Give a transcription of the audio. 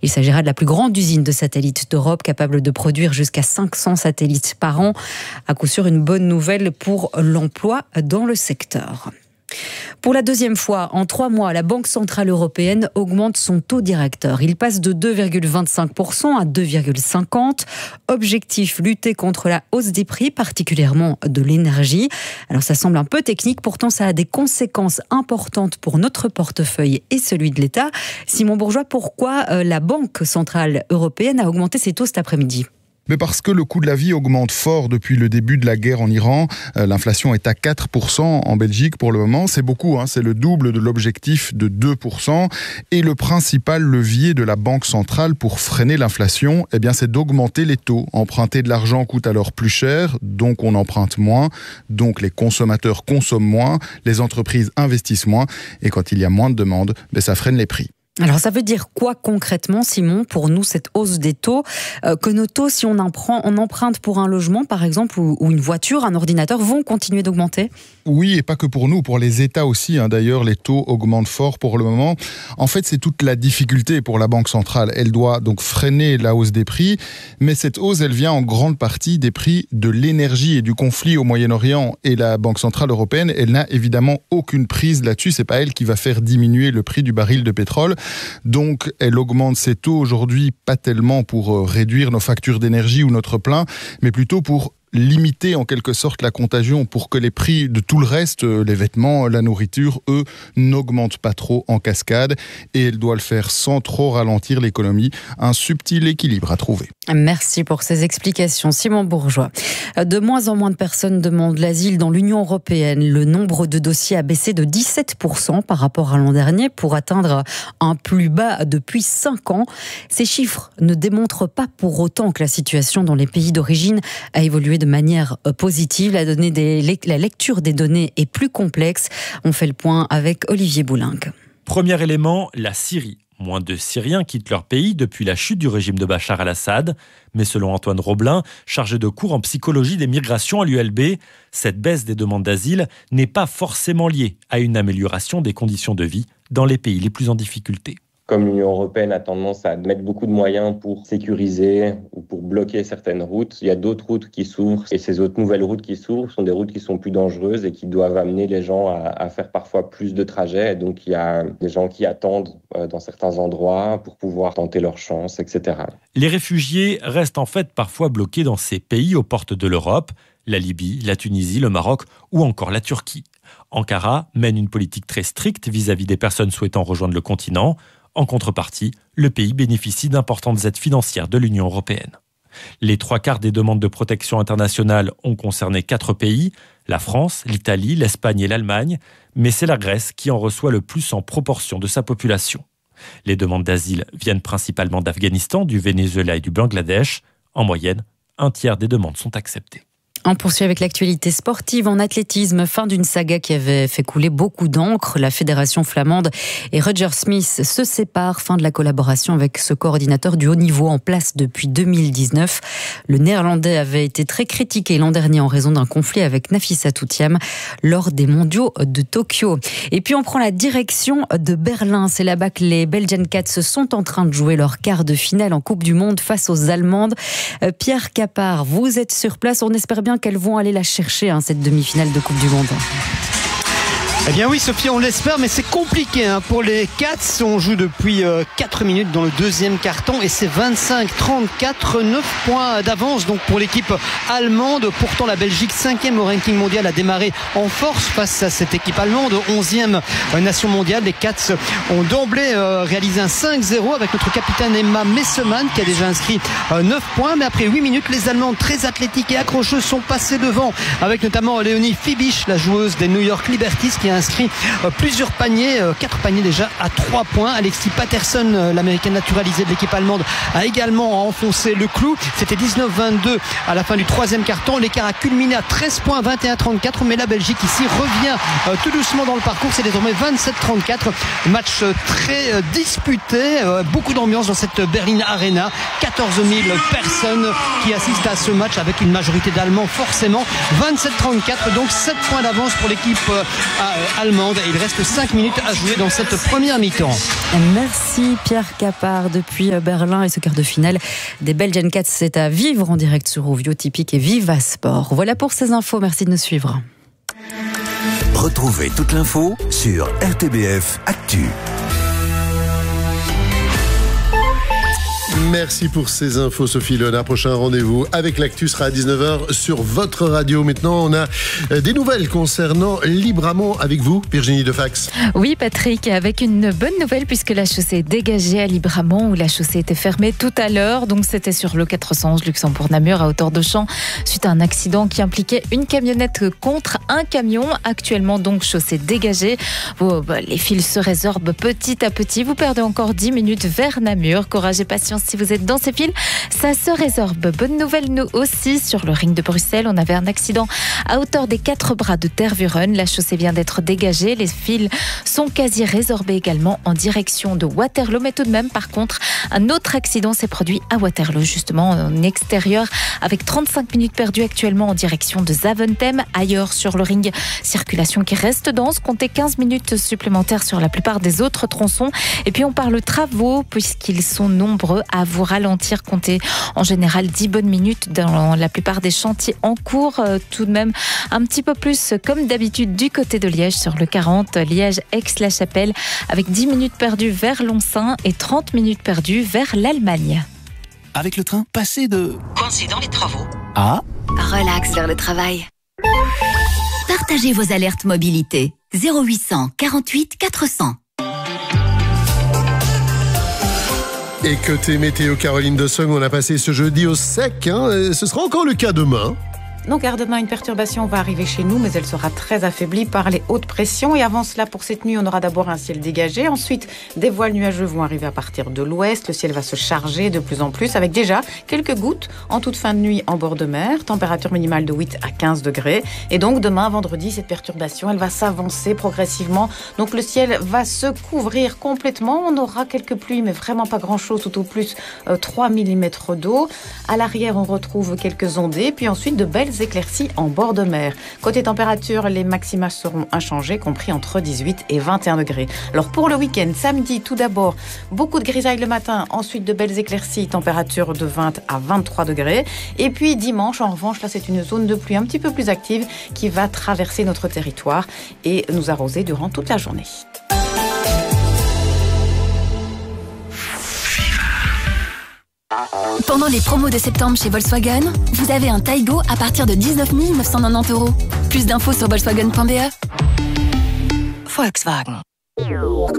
Il s'agira de la plus grande usine de satellites d'Europe, capable de produire jusqu'à 500 satellites par an. À coup sûr, une bonne nouvelle pour l'emploi dans le secteur. Pour la deuxième fois en 3 mois, la Banque Centrale Européenne augmente son taux directeur. Il passe de 2,25% à 2,50%. Objectif, lutter contre la hausse des prix, particulièrement de l'énergie. Alors ça semble un peu technique, pourtant ça a des conséquences importantes pour notre portefeuille et celui de l'État. Simon Bourgeois, pourquoi la Banque Centrale Européenne a augmenté ses taux cet après-midi ? Mais parce que le coût de la vie augmente fort depuis le début de la guerre en Iran. L'inflation est à 4% en Belgique pour le moment. C'est beaucoup, c'est le double de l'objectif de 2%. Et le principal levier de la Banque centrale pour freiner l'inflation, c'est d'augmenter les taux. Emprunter de l'argent coûte alors plus cher, donc on emprunte moins. Donc les consommateurs consomment moins, les entreprises investissent moins. Et quand il y a moins de demandes, ça freine les prix. Alors ça veut dire quoi concrètement, Simon, pour nous, cette hausse des taux, que nos taux, si on emprunte pour un logement par exemple, ou une voiture, un ordinateur, vont continuer d'augmenter ? Oui, et pas que pour nous, pour les États aussi. D'ailleurs, les taux augmentent fort pour le moment. En fait, c'est toute la difficulté pour la Banque centrale. Elle doit donc freiner la hausse des prix, mais cette hausse, elle vient en grande partie des prix de l'énergie et du conflit au Moyen-Orient. Et la Banque centrale européenne, elle n'a évidemment aucune prise là-dessus. C'est pas elle qui va faire diminuer le prix du baril de pétrole. Donc, elle augmente ses taux aujourd'hui, pas tellement pour réduire nos factures d'énergie ou notre plein, mais plutôt pour limiter en quelque sorte la contagion, pour que les prix de tout le reste, les vêtements, la nourriture, eux, n'augmentent pas trop en cascade. Et elle doit le faire sans trop ralentir l'économie. Un subtil équilibre à trouver. Merci pour ces explications, Simon Bourgeois. De moins en moins de personnes demandent l'asile dans l'Union européenne. Le nombre de dossiers a baissé de 17% par rapport à l'an dernier pour atteindre un plus bas depuis 5 ans. Ces chiffres ne démontrent pas pour autant que la situation dans les pays d'origine a évolué de manière positive. La lecture des données est plus complexe. On fait le point avec Olivier Bouling. Premier élément, la Syrie. Moins de Syriens quittent leur pays depuis la chute du régime de Bachar al-Assad. Mais selon Antoine Roblin, chargé de cours en psychologie des migrations à l'ULB, cette baisse des demandes d'asile n'est pas forcément liée à une amélioration des conditions de vie dans les pays les plus en difficulté. Comme l'Union européenne a tendance à mettre beaucoup de moyens pour sécuriser ou pour bloquer certaines routes, il y a d'autres routes qui s'ouvrent. Et ces autres nouvelles routes qui s'ouvrent sont des routes qui sont plus dangereuses et qui doivent amener les gens à faire parfois plus de trajets. Et donc il y a des gens qui attendent dans certains endroits pour pouvoir tenter leur chance, etc. Les réfugiés restent en fait parfois bloqués dans ces pays aux portes de l'Europe, la Libye, la Tunisie, le Maroc ou encore la Turquie. Ankara mène une politique très stricte vis-à-vis des personnes souhaitant rejoindre le continent. En contrepartie, le pays bénéficie d'importantes aides financières de l'Union européenne. Les 3/4 des demandes de protection internationale ont concerné 4 pays, la France, l'Italie, l'Espagne et l'Allemagne, mais c'est la Grèce qui en reçoit le plus en proportion de sa population. Les demandes d'asile viennent principalement d'Afghanistan, du Venezuela et du Bangladesh. En moyenne, 1/3 des demandes sont acceptées. On poursuit avec l'actualité sportive en athlétisme. Fin d'une saga qui avait fait couler beaucoup d'encre. La fédération flamande et Roger Smith se séparent. Fin de la collaboration avec ce coordinateur du haut niveau en place depuis 2019. Le néerlandais avait été très critiqué l'an dernier en raison d'un conflit avec Nafissa Toutiam lors des mondiaux de Tokyo. Et puis on prend la direction de Berlin. C'est là-bas que les Belgian Cats sont en train de jouer leur quart de finale en Coupe du Monde face aux Allemandes. Pierre Capard, vous êtes sur place. On espère bien qu'elles vont aller la chercher, cette demi-finale de Coupe du Monde. Eh bien oui Sophie, on l'espère, mais c'est compliqué pour les Cats. On joue depuis 4 minutes dans le deuxième carton et c'est 25-34, 9 points d'avance donc pour l'équipe allemande. Pourtant la Belgique, 5e au ranking mondial, a démarré en force face à cette équipe allemande, 11e nation mondiale. Les Cats ont d'emblée réalisé un 5-0 avec notre capitaine Emma Messemann qui a déjà inscrit 9 points. Mais après 8 minutes, les Allemandes, très athlétiques et accrocheuses, sont passées devant avec notamment Léonie Fibisch, la joueuse des New York Liberties, qui a inscrit plusieurs paniers, 4 paniers déjà à 3 points. Alexis Patterson, l'américaine naturalisée de l'équipe allemande, a également enfoncé le clou. C'était 19-22 à la fin du 3e carton. L'écart a culminé à 13 points, 21-34. Mais la Belgique ici revient tout doucement dans le parcours. C'est désormais 27-34. Match très disputé. Beaucoup d'ambiance dans cette Berlin Arena. 14 000 personnes qui assistent à ce match avec une majorité d'Allemands forcément. 27-34, donc 7 points d'avance pour l'équipe allemande. Et il reste 5 minutes à jouer dans cette première mi-temps. Merci Pierre Capard depuis Berlin et ce quart de finale des Belgian Cats, c'est à vivre en direct sur Rovio Typique et Viva Sport. Voilà pour ces infos, merci de nous suivre. Retrouvez toute l'info sur RTBF Actu. Merci pour ces infos, Sophie Léonard. Prochain rendez-vous avec l'actu sera à 19h sur votre radio. Maintenant, on a des nouvelles concernant Libramont avec vous, Virginie Defax. Oui, Patrick, avec une bonne nouvelle puisque la chaussée est dégagée à Libramont où la chaussée était fermée tout à l'heure. Donc, c'était sur le 411 Luxembourg-Namur à hauteur de Champ suite à un accident qui impliquait une camionnette contre un camion. Actuellement, donc, chaussée dégagée. Les fils se résorbent petit à petit. Vous perdez encore 10 minutes vers Namur. Courage et patience si vous êtes dans ces fils, ça se résorbe. Bonne nouvelle, nous aussi, sur le ring de Bruxelles, on avait un accident à hauteur des 4 bras de Tervuren. La chaussée vient d'être dégagée. Les fils sont quasi résorbés également en direction de Waterloo. Mais tout de même, par contre, un autre accident s'est produit à Waterloo, justement en extérieur, avec 35 minutes perdues actuellement en direction de Zaventem. Ailleurs sur le ring, circulation qui reste dense. Comptez 15 minutes supplémentaires sur la plupart des autres tronçons. Et puis on parle travaux, puisqu'ils sont nombreux à vous ralentir. Comptez en général 10 bonnes minutes dans la plupart des chantiers en cours. Tout de même un petit peu plus comme d'habitude du côté de Liège sur le 40, Liège-Aix-la-Chapelle, avec 10 minutes perdues vers Lonsin et 30 minutes perdues vers l'Allemagne. Avec le train, passez de coincé dans les travaux à relax vers le travail. Partagez vos alertes mobilité. 0800 48 400. Et côté météo, Caroline Dessong, on a passé ce jeudi au sec. Ce sera encore le cas demain. Donc, demain, une perturbation va arriver chez nous, mais elle sera très affaiblie par les hautes pressions. Et avant cela, pour cette nuit, on aura d'abord un ciel dégagé. Ensuite, des voiles nuageux vont arriver à partir de l'ouest. Le ciel va se charger de plus en plus, avec déjà quelques gouttes en toute fin de nuit en bord de mer. Température minimale de 8 à 15 degrés. Et donc, demain, vendredi, cette perturbation, elle va s'avancer progressivement. Donc, le ciel va se couvrir complètement. On aura quelques pluies, mais vraiment pas grand-chose, tout au plus 3 mm d'eau. À l'arrière, on retrouve quelques ondées. Puis ensuite, de belles éclaircies en bord de mer. Côté température, les maxima seront inchangés, compris entre 18 et 21 degrés. Alors pour le week-end, samedi, tout d'abord, beaucoup de grisailles le matin, ensuite de belles éclaircies, température de 20 à 23 degrés. Et puis dimanche, en revanche, là c'est une zone de pluie un petit peu plus active qui va traverser notre territoire et nous arroser durant toute la journée. Pendant les promos de septembre chez Volkswagen, vous avez un Taigo à partir de 19 990 €. Plus d'infos sur Volkswagen.be. Volkswagen.